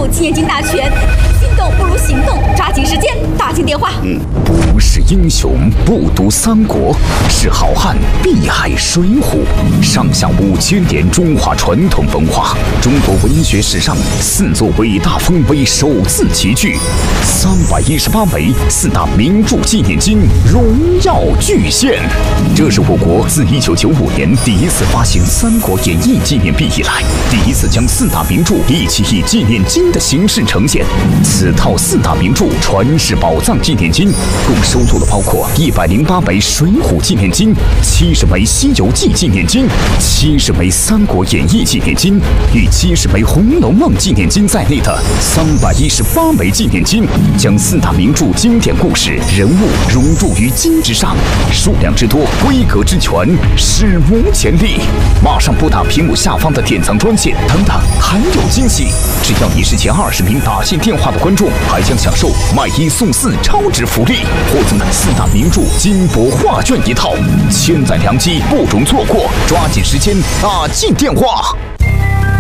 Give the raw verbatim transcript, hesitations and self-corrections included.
纪念金大全，心动不如行动，抓紧时间打进电话。 嗯，不是英雄不读三国，是好汉必爱水浒。上下五千年中华传统文化，中国文学史上四座伟大丰碑首次齐聚，三百一十八枚四大名著纪念金荣耀巨献。这是我国自一九九五年第一次发行《三国演义》纪念币以来，第一次将四大名著一起以纪念金的形式呈现。此套四大名著传世宝藏纪念金，共收录了包括一百零八枚水浒纪念金、七十枚西游记纪念金、七十枚三国演义纪念金与七十枚红楼梦纪念金在内的三百一十八枚纪念金，将四大名著经典故事、人物融入于金之上，数量之多，规格之全，史无前例。马上拨打屏幕下方的典藏专线，等等还有惊喜！只要你是前二十名打进电话的观众，还将享受买一送四超值福利，获赠四大名著金箔画卷一套，千载良机不容错过，抓紧时间打进电话。